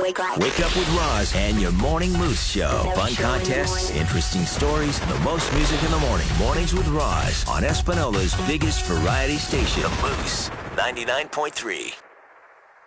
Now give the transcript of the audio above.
Wake up. Wake up with Roz and your Morning Moose Show. Never Fun show in the contests, morning. interesting stories, and the most music in the morning. Mornings with Roz on Espanola's biggest variety station, The Moose 99.3.